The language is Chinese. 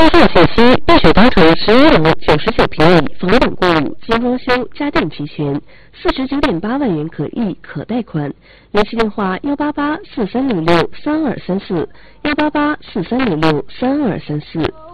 号信息：碧水长城11楼99平米，房本过户，精装修，家电齐全，49.8万元可议，可贷款。联系电话：18843063234，18843063234。